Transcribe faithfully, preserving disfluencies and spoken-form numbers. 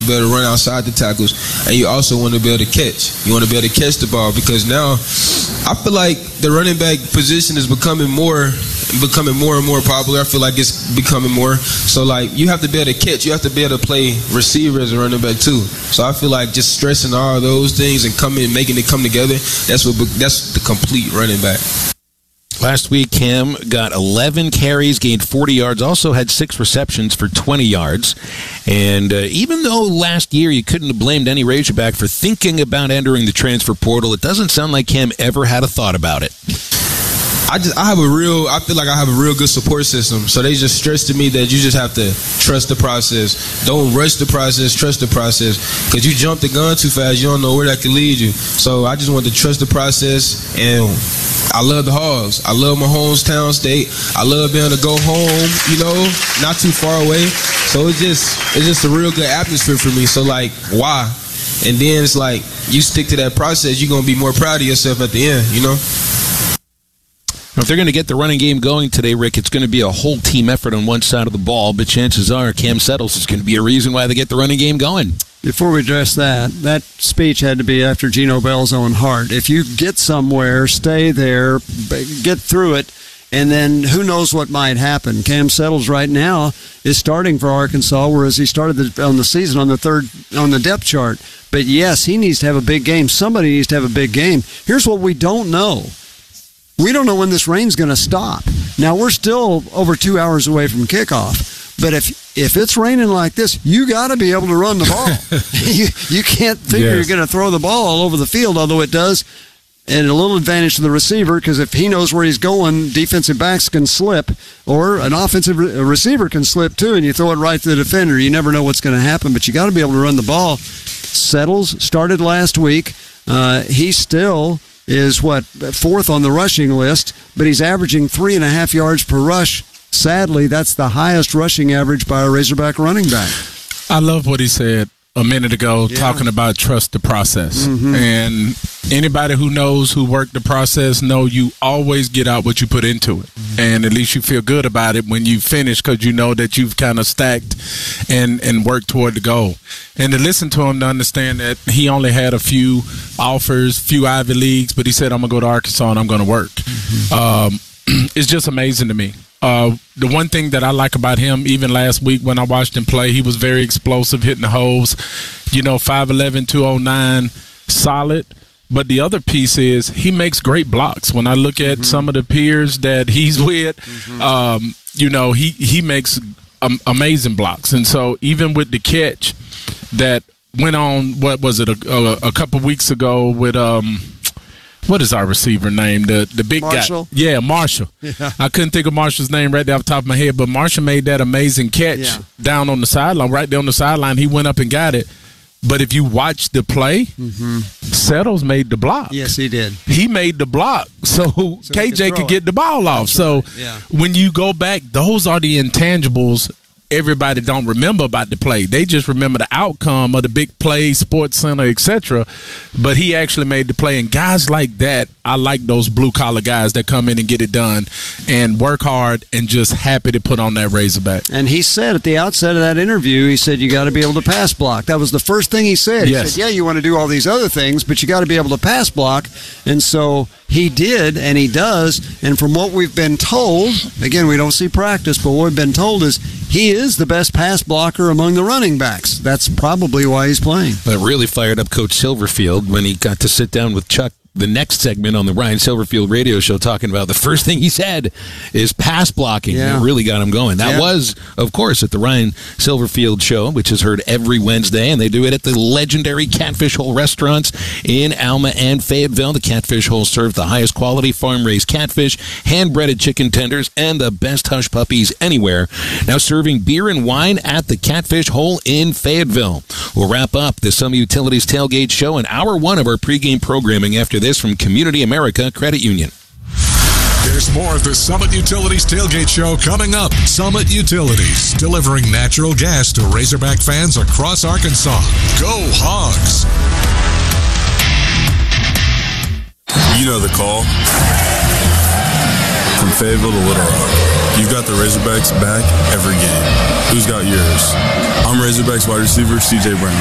be able to run outside the tackles, and you also want to be able to catch. You want to be able to catch the ball, because now I feel like the running back position is becoming more becoming more and more popular. I feel like it's becoming more. So, like, you have to be able to catch. You have to be able to play receiver as a running back too. So I feel like just stressing all those things and coming, making it come together, that's what that's the complete running back. Last week, Cam got eleven carries, gained forty yards, also had six receptions for twenty yards. And uh, even though last year you couldn't have blamed any Razorback for thinking about entering the transfer portal, it doesn't sound like Cam ever had a thought about it. I just I have a real I feel like I have a real good support system. So they just stressed to me that you just have to trust the process. Don't rush the process, trust the process. Because you jump the gun too fast, you don't know where that could lead you. So I just want to trust the process, and I love the Hogs. I love my hometown state. I love being able to go home, you know, not too far away. So it's just it's just a real good atmosphere for me. So, like, why? And then it's like you stick to that process, you're gonna be more proud of yourself at the end, you know? If they're going to get the running game going today, Rick, it's going to be a whole team effort on one side of the ball, but chances are Cam Settles is going to be a reason why they get the running game going. Before we address that, that speech had to be after Geno Bell's own heart. If you get somewhere, stay there, get through it, and then who knows what might happen. Cam Settles right now is starting for Arkansas, whereas he started the, on the season on the third on the depth chart. But yes, he needs to have a big game. Somebody needs to have a big game. Here's what we don't know. We don't know when this rain's going to stop. Now, we're still over two hours away from kickoff. But if if it's raining like this, you got to be able to run the ball. you you can't figure yes. you're going to throw the ball all over the field, although it does. And a little advantage to the receiver, because if he knows where he's going, defensive backs can slip, or an offensive re- receiver can slip too, and you throw it right to the defender. You never know what's going to happen, but you got to be able to run the ball. Settles started last week. Uh, he still is, what, fourth on the rushing list, but he's averaging three and a half yards per rush. Sadly, that's the highest rushing average by a Razorback running back. I love what he said a minute ago, yeah. talking about trust the process. Mm-hmm. And anybody who knows, who worked the process, know you always get out what you put into it. Mm-hmm. And at least you feel good about it when you finish, because you know that you've kind of stacked and, and worked toward the goal. And to listen to him, to understand that he only had a few offers, few Ivy Leagues, but he said, I'm going to go to Arkansas and I'm going to work. Mm-hmm. Um, it's just amazing to me. Uh, the one thing that I like about him, even last week when I watched him play, he was very explosive, hitting the holes. You know, five eleven, two oh nine, solid. But the other piece is he makes great blocks. When I look at mm-hmm. some of the peers that he's with, mm-hmm. um, you know, he, he makes um, amazing blocks. And so even with the catch that went on, what was it, a, a, a couple weeks ago with um, – what is our receiver name? The the big Marshall? guy. Yeah, Marshall. Yeah. I couldn't think of Marshall's name right there off the top of my head, but Marshall made that amazing catch yeah. down on the sideline, right there on the sideline. He went up and got it. But if you watch the play, mm-hmm. Settles made the block. Yes, he did. He made the block, so, so K J could, could get the ball off. That's so right. yeah. when you go back, those are the intangibles everybody don't remember about the play. They just remember the outcome of the big play, Sports Center, et cetera. But he actually made the play. And guys like that, I like those blue-collar guys that come in and get it done and work hard and just happy to put on that Razorback. And he said at the outset of that interview, he said, you got to be able to pass block. That was the first thing he said. Yes. He said, yeah, you want to do all these other things, but you got to be able to pass block. And so he did, and he does. And from what we've been told, again, we don't see practice, but what we've been told is he is the best pass blocker among the running backs. That's probably why he's playing. That really fired up Coach Silverfield when he got to sit down with Chuck the next segment on the Ryan Silverfield radio show, talking about the first thing he said is pass blocking. Yeah. It really got him going. That yeah. was, of course, at the Ryan Silverfield show, which is heard every Wednesday, and they do it at the legendary Catfish Hole restaurants in Alma and Fayetteville. The Catfish Hole serves the highest quality farm-raised catfish, hand-breaded chicken tenders, and the best hush puppies anywhere. Now serving beer and wine at the Catfish Hole in Fayetteville. We'll wrap up the Summit Utilities Tailgate Show and hour one of our pregame programming after this from Community America Credit Union. There's more of the Summit Utilities Tailgate Show coming up. Summit Utilities, delivering natural gas to Razorback fans across Arkansas. Go Hogs! You know the call. From Fayetteville to Little Rock, you've got the Razorbacks back every game. Who's got yours? I'm Razorbacks wide receiver C J Brown.